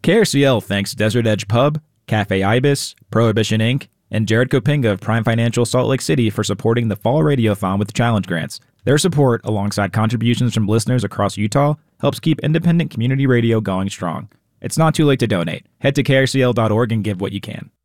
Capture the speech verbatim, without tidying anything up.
K R C L thanks Desert Edge Pub, Cafe Ibis, Prohibition Incorporated, and Jared Kopinga of Prime Financial Salt Lake City for supporting the Fall Radiothon with challenge grants. Their support, alongside contributions from listeners across Utah, helps keep independent community radio going strong. It's not too late to donate. Head to K R C L dot org and give what you can.